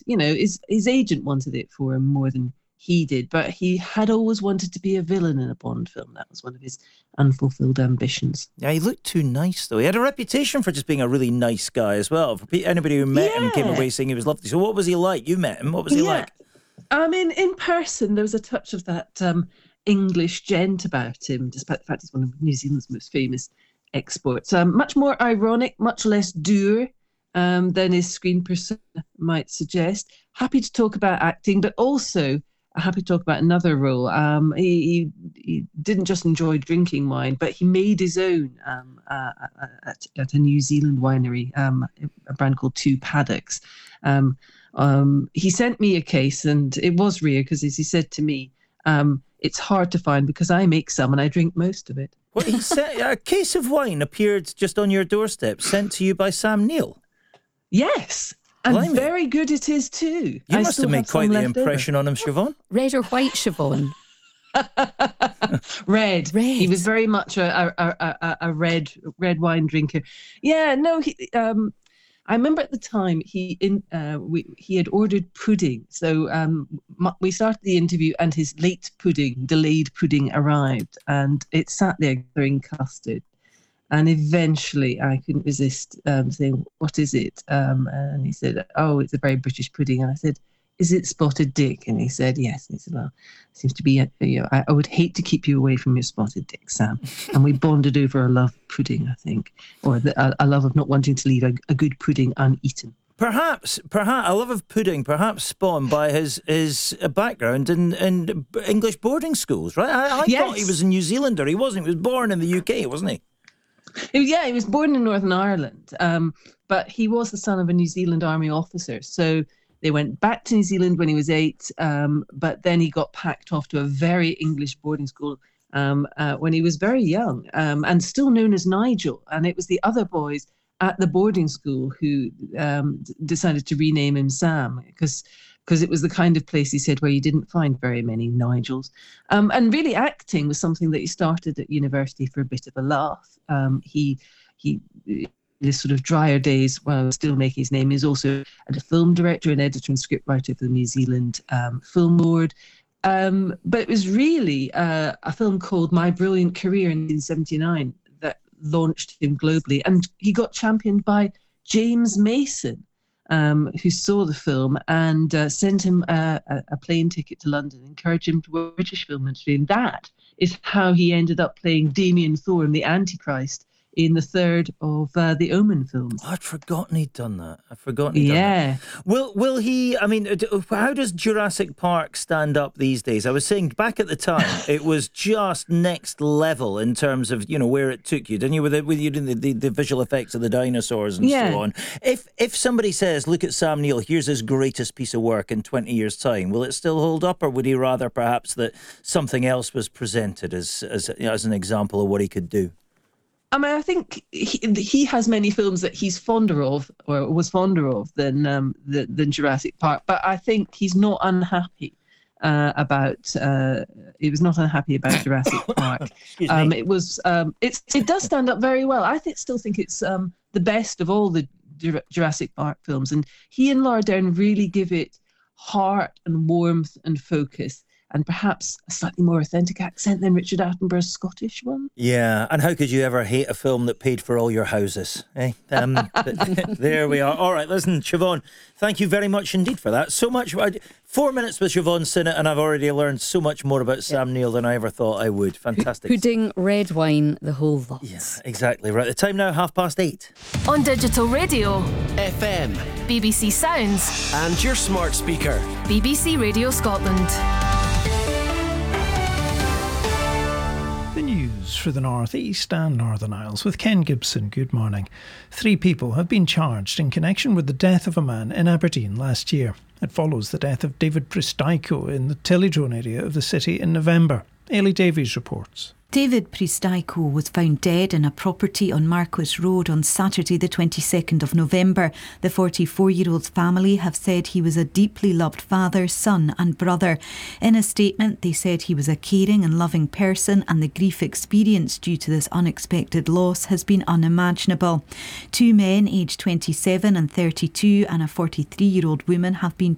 his agent wanted it for him more than he did, but he had always wanted to be a villain in a Bond film. That was one of his unfulfilled ambitions. Yeah, he looked too nice, though. He had a reputation for just being a really nice guy as well. For anybody who met him came away saying he was lovely. So what was he like? You met him. What was he like? I mean, in person, there was a touch of that English gent about him, despite the fact he's one of New Zealand's most famous exports. Much more ironic, much less dour than his screen persona might suggest. Happy to talk about acting, but also happy to talk about another role. He didn't just enjoy drinking wine, but he made his own at a New Zealand winery, a brand called Two Paddocks. He sent me a case, and it was rare because, as he said to me, it's hard to find because I make some and I drink most of it. Well, he said a case of wine appeared just on your doorstep, sent to you by Sam Neill. Yes. And very good it is too. You must have made quite the impression on him, Siobhan. Red or white, Siobhan? Red. He was very much a red wine drinker. Yeah, no. I remember at the time he had ordered pudding. So we started the interview, and his delayed pudding arrived, and it sat there in custard. And eventually I couldn't resist saying, "What is it?" And he said, "Oh, it's a very British pudding." And I said, "Is it spotted dick?" And he said, "Yes." And he said, "Well, it seems to be, I would hate to keep you away from your spotted dick, Sam." And we bonded over a love of pudding, I think, or a love of not wanting to leave a good pudding uneaten. Perhaps a love of pudding, perhaps spawned by his background in English boarding schools, right? I thought he was a New Zealander. He wasn't. He was born in the UK, wasn't he? He was born in Northern Ireland, but he was the son of a New Zealand Army officer. So they went back to New Zealand when he was 8, but then he got packed off to a very English boarding school when he was very young, and still known as Nigel. And it was the other boys at the boarding school who decided to rename him Sam, because it was the kind of place, he said, where you didn't find very many Nigels. And really acting was something that he started at university for a bit of a laugh. He his sort of drier days while still making his name, is also a film director and editor and scriptwriter for the New Zealand Film Board. But it was really a film called My Brilliant Career in 1979 that launched him globally. And he got championed by James Mason, who saw the film and sent him a plane ticket to London, encouraged him to work in the British film industry. And that is how he ended up playing Damien Thorne, the Antichrist, in the third of the Omen films. I'd forgotten he'd done that. Yeah. Will he, I mean, how does Jurassic Park stand up these days? I was saying back at the time, it was just next level in terms of, where it took you, didn't you? With you doing the visual effects of the dinosaurs and so on. If somebody says, look at Sam Neill, here's his greatest piece of work in 20 years' time, will it still hold up, or would he rather perhaps that something else was presented as an example of what he could do? I mean, I think he has many films that he's fonder of, or was fonder of, than Jurassic Park. But I think he's not unhappy about. He was not unhappy about Jurassic Park. It does stand up very well. I still think it's the best of all the Jurassic Park films, and he and Laura Dern really give it heart and warmth and focus, and perhaps a slightly more authentic accent than Richard Attenborough's Scottish one. Yeah, and how could you ever hate a film that paid for all your houses? There we are. All right, listen, Siobhan, thank you very much indeed for that. So much. 4 minutes with Siobhan Sinnott, and I've already learned so much more about Sam Neill than I ever thought I would. Fantastic. Pudding, red wine, the whole lot. Yeah, exactly right. The time now, 8:30. On digital radio, FM, BBC Sounds, and your smart speaker, BBC Radio Scotland. The news for the North East and Northern Isles with Ken Gibson. Good morning. 3 people have been charged in connection with the death of a man in Aberdeen last year. It follows the death of David Pristaiko in the Tillydrone area of the city in November. Ailey Davies reports. David Pristaiko was found dead in a property on Marquis Road on Saturday the 22nd of November. The 44-year-old's family have said he was a deeply loved father, son and brother. In a statement, they said he was a caring and loving person, and the grief experienced due to this unexpected loss has been unimaginable. 2 men aged 27 and 32 and a 43-year-old woman have been